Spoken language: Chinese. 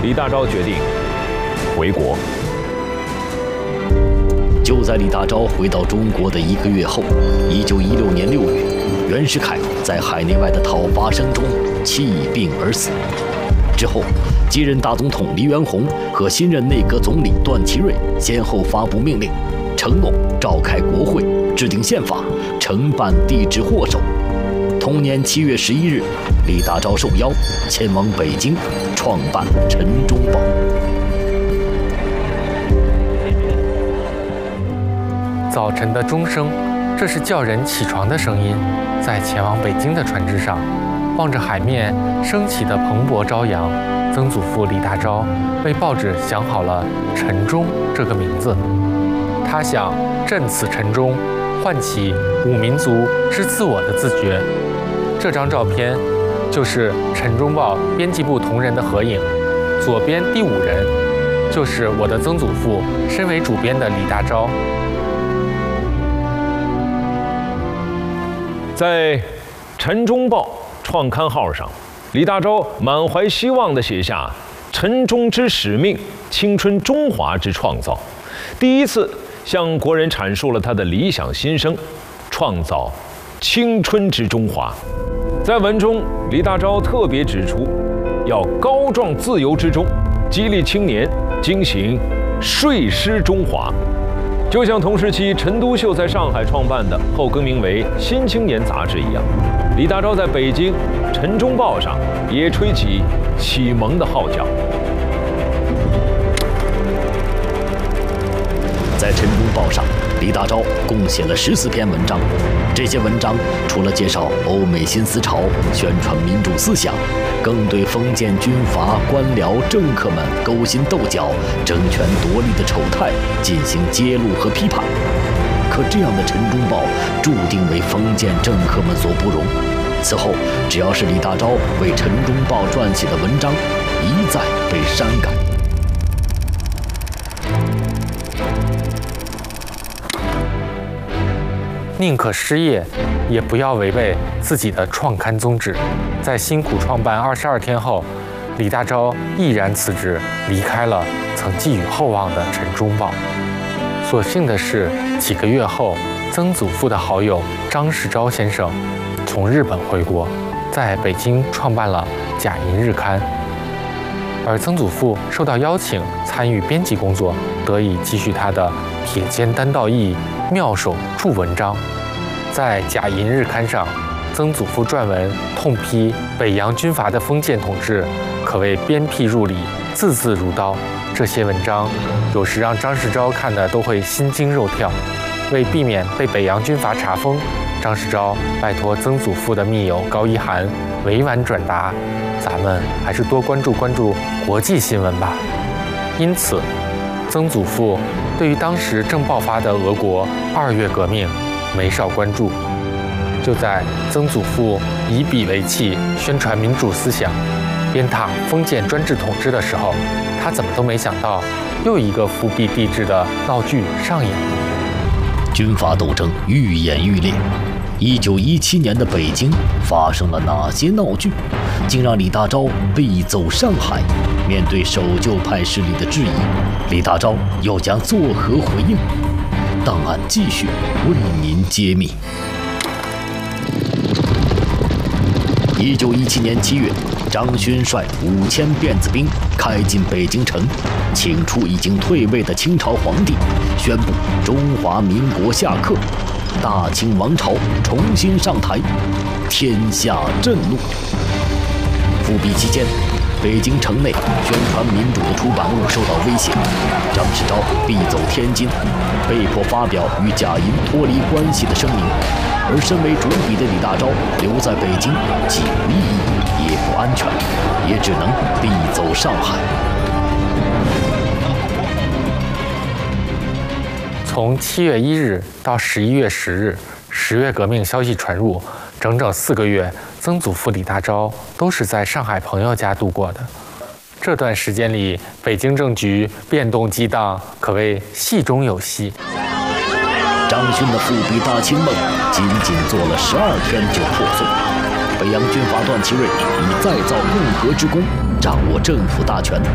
李大钊决定回国。 就在李大钊回到中国的1个月后，1916年6月，袁世凯在海内外的讨伐声中气病而死。之后，继任大总统黎元洪和新任内阁总理段祺瑞先后发布命令，承诺召开国会、制定宪法、惩办帝制祸首。同年7月11日，李大钊受邀前往北京，创办《晨钟报》。 早晨的钟声，这是叫人起床的声音。在前往北京的船只上，望着海面升起的蓬勃朝阳，曾祖父李大钊为报纸想好了“晨钟”这个名字。他想振此晨钟，唤起五民族之自我的自觉。这张照片就是《晨钟报》编辑部同仁的合影，左边第5人就是我的曾祖父，身为主编的李大钊。 在《晨钟报》创刊号上，李大钊满怀希望地写下“晨钟之使命，青春中华之创造”，第一次向国人阐述了他的理想心声，创造青春之中华。在文中，李大钊特别指出，要高壮自由之钟，激励青年精行睡狮中华。就像同时期陈独秀在上海创办的后更名为《新青年》杂志一样，李大钊在北京《晨钟报》上也吹起启蒙的号角。 在《晨钟报》上，李大钊共写了14篇文章。这些文章除了介绍欧美新思潮、宣传民主思想，更对封建军阀、官僚、政客们勾心斗角、争权夺利的丑态进行揭露和批判。可这样的《晨钟报》注定为封建政客们所不容。此后，只要是李大钊为《晨钟报》撰写的文章，一再被删改。 宁可失业，也不要违背自己的创刊宗旨。在辛苦创办22天后，李大钊毅然辞职，离开了曾寄予厚望的《晨钟报》。所幸的是，几个月后，曾祖父的好友张世钊先生从日本回国，在北京创办了《假银日刊》，而曾祖父受到邀请参与编辑工作，得以继续他的铁肩担道义、妙手著文章。在《假银日刊》上，曾祖父撰文痛批北洋军阀的封建统治，可谓鞭辟入里，字字如刀。这些文章有时让张世钊看的都会心惊肉跳。为避免被北洋军阀查封，张世钊拜托曾祖父的密友高一涵委婉转达：“咱们还是多关注关注国际新闻吧。”因此，曾祖父对于当时正爆发的俄国2月革命没少关注。就在曾祖父以笔为器宣传民主思想、鞭挞封建专制统治的时候，他怎么都没想到，又一个复辟帝制的闹剧上演了。 军阀斗争愈演愈烈。1917年的北京发生了哪些闹剧，竟让李大钊必走上海？面对守旧派势力的质疑，李大钊又将作何回应？档案继续为您揭秘。1917年7月，张勋率5000辫子兵开进北京城，请出已经退位的清朝皇帝，宣布中华民国下课，大清王朝重新上台，天下震怒。复辟期间，北京城内宣传民主的出版物受到威胁，张世钊必走天津，被迫发表与假银脱离关系的声明。而身为主笔的李大钊留在北京，既无意义也不安全，也只能必走上海。 从7月1日到11月10日，10月革命消息传入，整整4个月，曾祖父李大钊都是在上海朋友家度过的。这段时间里，北京政局变动激荡，可谓戏中有戏。 张勋的复辟大清梦仅仅做了12天就破碎。北洋军阀段祺瑞以再造共和之功掌握政府大权，